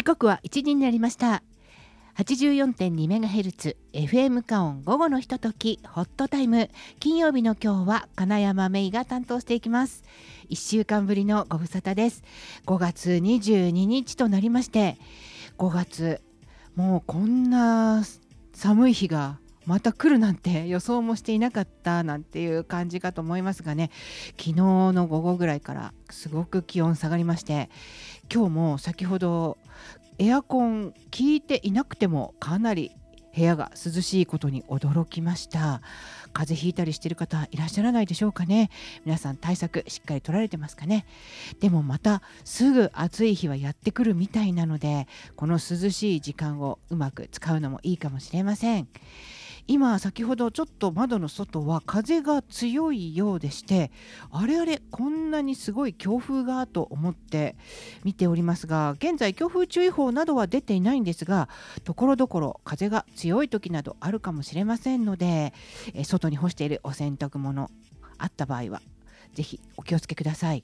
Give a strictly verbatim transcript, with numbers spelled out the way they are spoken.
時刻はいちじになりました。 はちじゅうよんてんにメガヘルツ エフエム カオン午後のひとときホットタイム。金曜日の今日は金山芽衣が担当していきます。いっしゅうかんぶりのご無沙汰です。ごがつにじゅうににちとなりまして、ごがつもうこんな寒い日がまた来るなんて予想もしていなかったなんていう感じかと思いますがね、昨日の午後ぐらいからすごく気温下がりまして、今日も先ほどエアコン効いていなくてもかなり部屋が涼しいことに驚きました。風邪ひいたりしている方いらっしゃらないでしょうかね。皆さん対策しっかり取られてますかね。でもまたすぐ暑い日はやってくるみたいなので、この涼しい時間をうまく使うのもいいかもしれません。今先ほどちょっと窓の外は風が強いようでして、あれあれこんなにすごい強風がと思って見ておりますが、現在強風注意報などは出ていないんですが、ところどころ風が強い時などあるかもしれませんので、え外に干しているお洗濯物あった場合はぜひお気をつけください。